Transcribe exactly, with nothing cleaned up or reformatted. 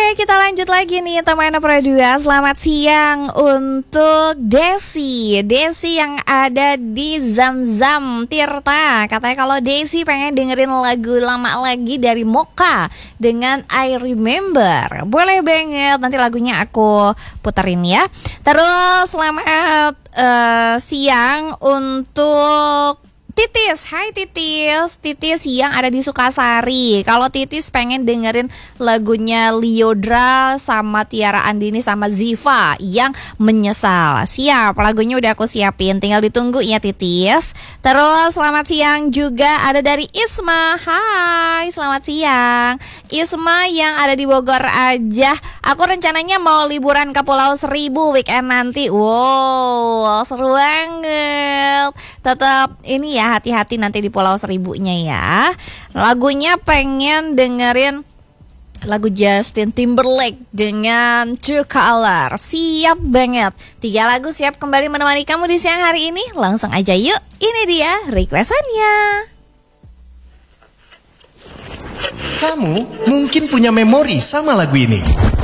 Oke, kita lanjut lagi nih teman Produa. Selamat siang untuk Desi. Desi yang ada di Zam-Zam Tirta. Katanya kalau Desi pengen dengerin lagu lama lagi dari Mocha dengan I Remember. Boleh banget, nanti lagunya aku puterin ya. Terus selamat uh, siang untuk Titis. Hai Titis. Titis yang ada di Sukasari. Kalau Titis pengen dengerin lagunya Lyodra sama Tiara Andini sama Ziva yang Menyesal. Siap, lagunya udah aku siapin, tinggal ditunggu ya Titis. Terus selamat siang juga ada dari Isma. Hai, selamat siang Isma yang ada di Bogor aja. Aku rencananya mau liburan ke Pulau Seribu weekend nanti. Wow, seru banget. Tetap ini ya, hati-hati nanti di Pulau Seribunya ya. Lagunya pengen dengerin lagu Justin Timberlake dengan True Color. Siap banget. Tiga lagu siap kembali menemani kamu di siang hari ini. Langsung aja yuk. Ini dia requestannya. Kamu mungkin punya memori sama lagu ini.